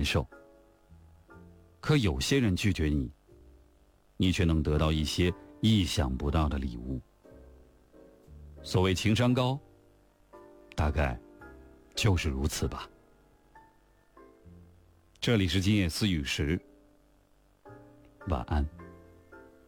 受。可有些人拒绝你，你却能得到一些意想不到的礼物。所谓情商高，大概就是如此吧。这里是今夜思雨时，晚安。